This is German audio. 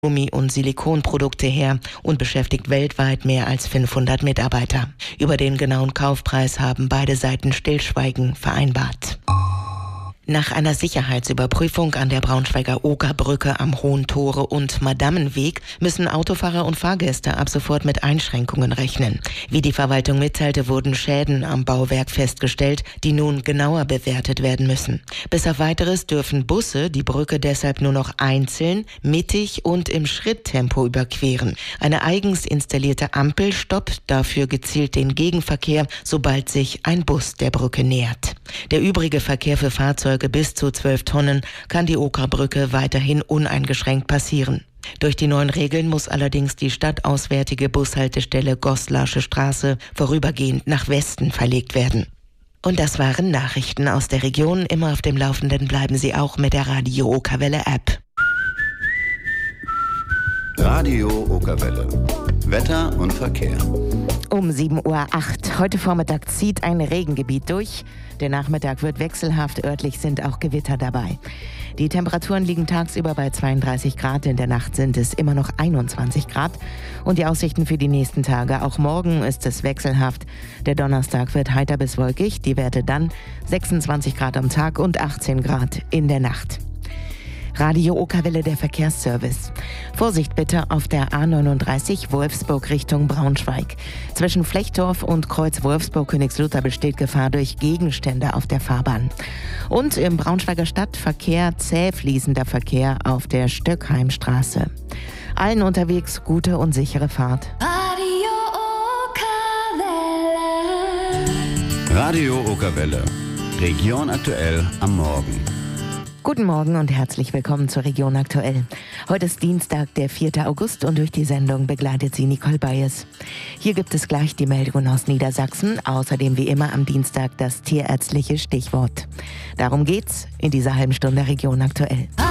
Gummi- und Silikonprodukte her und beschäftigt weltweit mehr als 500 Mitarbeiter. Über den genauen Kaufpreis haben beide Seiten Stillschweigen vereinbart. Nach einer Sicherheitsüberprüfung an der Braunschweiger Okerbrücke am Hohen Tore und Madammenweg müssen Autofahrer und Fahrgäste ab sofort mit Einschränkungen rechnen. Wie die Verwaltung mitteilte, wurden Schäden am Bauwerk festgestellt, die nun genauer bewertet werden müssen. Bis auf Weiteres dürfen Busse die Brücke deshalb nur noch einzeln, mittig und im Schritttempo überqueren. Eine eigens installierte Ampel stoppt dafür gezielt den Gegenverkehr, sobald sich ein Bus der Brücke nähert. Der übrige Verkehr für Fahrzeuge bis zu 12 Tonnen kann die Okerbrücke weiterhin uneingeschränkt passieren. Durch die neuen Regeln muss allerdings die stadtauswärtige Bushaltestelle Goslasche Straße vorübergehend nach Westen verlegt werden. Und das waren Nachrichten aus der Region. Immer auf dem Laufenden bleiben Sie auch mit der Radio Okerwelle App. Radio Okerwelle. Wetter und Verkehr. Um 7:08 Uhr. Heute Vormittag zieht ein Regengebiet durch. Der Nachmittag wird wechselhaft, örtlich sind auch Gewitter dabei. Die Temperaturen liegen tagsüber bei 32 Grad, in der Nacht sind es immer noch 21 Grad. Und die Aussichten für die nächsten Tage, auch morgen ist es wechselhaft. Der Donnerstag wird heiter bis wolkig, die Werte dann 26 Grad am Tag und 18 Grad in der Nacht. Radio Okerwelle, der Verkehrsservice. Vorsicht bitte auf der A39 Wolfsburg Richtung Braunschweig. Zwischen Flechtdorf und Kreuz Wolfsburg-Königslutter besteht Gefahr durch Gegenstände auf der Fahrbahn. Und im Braunschweiger Stadtverkehr zäh fließender Verkehr auf der Stöckheimstraße. Allen unterwegs gute und sichere Fahrt. Radio Okerwelle. Radio Okerwelle. Region aktuell am Morgen. Guten Morgen und herzlich willkommen zur Region aktuell. Heute ist Dienstag, der 4. August und durch die Sendung begleitet sie Nicole Bayes. Hier gibt es gleich die Meldungen aus Niedersachsen, außerdem wie immer am Dienstag das tierärztliche Stichwort. Darum geht's in dieser halben Stunde Region aktuell.